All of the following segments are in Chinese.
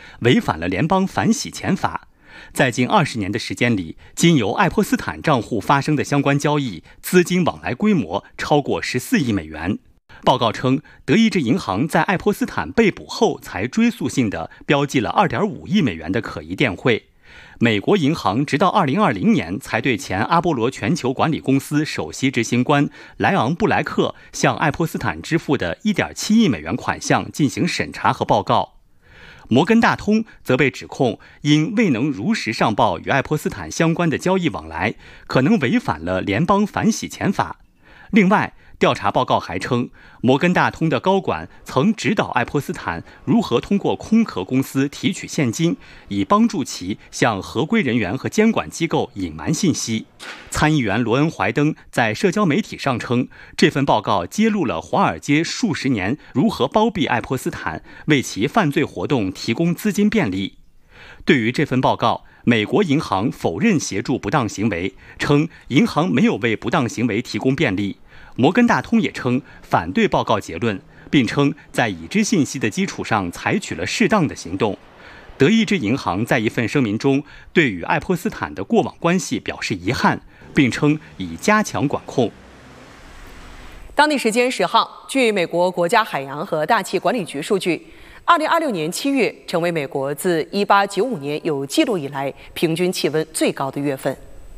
违反了联邦反洗钱法。在近20年的时间里，经由爱泼斯坦账户发生的相关交易资金往来规模超过14亿美元。报告称，德意志银行在爱泼斯坦被捕后才追溯性地标记了2.5亿美元的可疑电汇。美国银行直到2020年才对前阿波罗全球管理公司首席执行官莱昂·布莱克向爱泼斯坦支付的1.7亿美元款项进行审查和报告。摩根大通则被指控因未能如实上报与爱泼斯坦相关的交易往来，可能违反了联邦反洗钱法。另外，调查报告还称，摩根大通的高管曾指导爱泼斯坦如何通过空壳公司提取现金，以帮助其向合规人员和监管机构隐瞒信息。参议员罗恩·怀登在社交媒体上称，这份报告揭露了华尔街数十年如何包庇爱泼斯坦，为其犯罪活动提供资金便利。对于这份报告，美国银行否认协助不当行为，称银行没有为不当行为提供便利。摩根大通也称反对报告结论，并称在已知信息的基础上采取了适当的行动。德意志银行在一份声明中对与爱泼斯坦的过往关系表示遗憾，并称已加强管控。 当地时间10号，据美国国家海洋和大气管理局数据，2026年7月成为美国自1895年有记录以来平均气温最高的月份。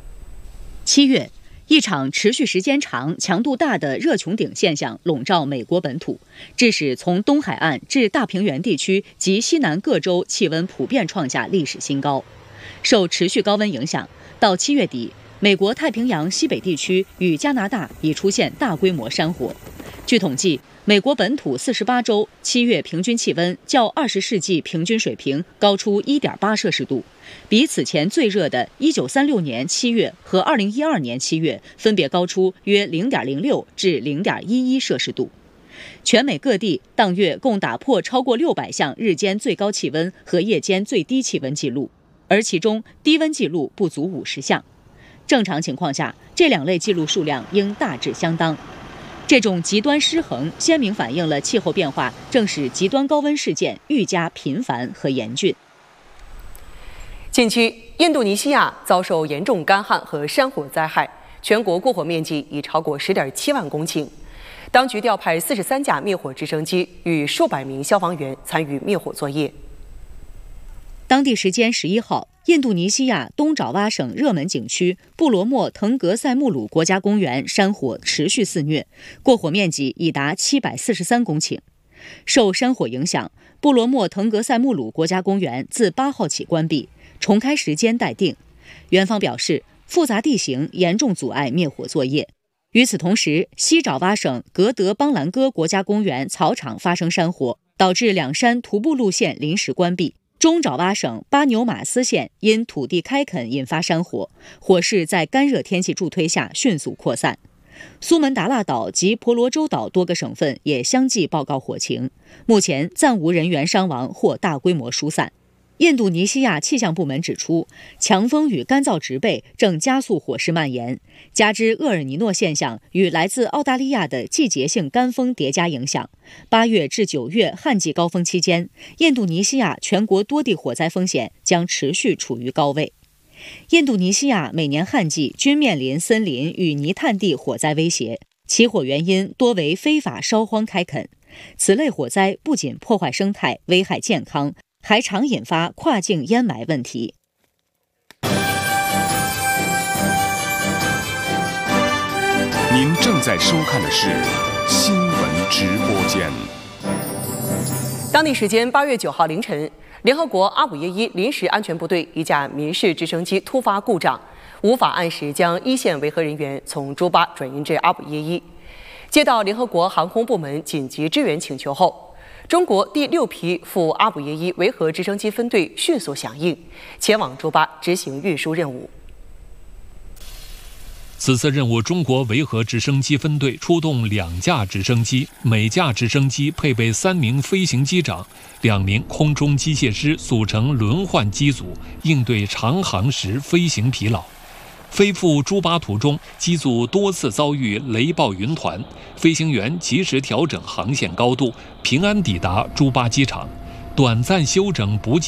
7月。一场持续时间长、强度大的热穹顶现象笼罩美国本土，致使从东海岸至大平原地区及西南各州气温普遍创下历史新高。受持续高温影响，到7月底，美国太平洋西北地区与加拿大已出现大规模山火。据统计，美国本土48州7月平均气温较20世纪平均水平高出1.8摄氏度，比此前最热的1936年7月和2012年7月分别高出约0.06至0.11摄氏度。全美各地当月共打破超过600项日间最高气温和夜间最低气温记录，而其中低温记录不足50项。正常情况下，这两类记录数量应大致相当。这种极端失衡鲜明反映了气候变化正使极端高温事件愈加频繁和严峻。 近期，印度尼西亚遭受严重干旱和山火灾害，全国过火面积已超过10.7万公顷。当局调派43架灭火直升机与数百名消防员参与灭火作业。 当地时间11号，印度尼西亚东爪哇省热门景区布罗莫腾格塞穆鲁国家公园山火持续肆虐，过火面积已达743公顷。受山火影响，布罗莫腾格塞穆鲁国家公园自8号起关闭，重开时间待定。园方表示，复杂地形严重阻碍灭火作业。与此同时，西爪哇省格德邦兰戈国家公园草场发生山火，导致两山徒步路线临时关闭。中爪哇省巴纽马斯县因土地开垦引发山火，火势在干热天气助推下迅速扩散。苏门答腊岛及婆罗洲岛多个省份也相继报告火情，目前暂无人员伤亡或大规模疏散。印度尼西亚气象部门指出，强风与干燥植被正加速火势蔓延，加之厄尔尼诺现象与来自澳大利亚的季节性干风叠加影响，8月至9月旱季高峰期间，印度尼西亚全国多地火灾风险将持续处于高位。印度尼西亚每年旱季均面临森林与泥炭地火灾威胁，起火原因多为非法烧荒开垦。此类火灾不仅破坏生态、危害健康，还常引发跨境淹埋问题。 您正在收看的是新闻直播间。 当地时间8月9号凌晨，联合国阿卜耶伊临时安全部队一架民事直升机突发故障，无法按时将一线维和人员从朱巴转运至阿卜耶伊。接到联合国航空部门紧急支援请求后，中国第6批赴阿卜耶伊维和直升机分队迅速响应，前往朱巴执行运输任务。 此次任务，中国维和直升机分队出动2架直升机，每架直升机配备3名飞行机长、2名空中机械师，组成轮换机组，应对长航时飞行疲劳。飞赴朱巴途中，机组多次遭遇雷暴云团，飞行员及时调整航线高度，平安抵达朱巴机场。短暂休整补给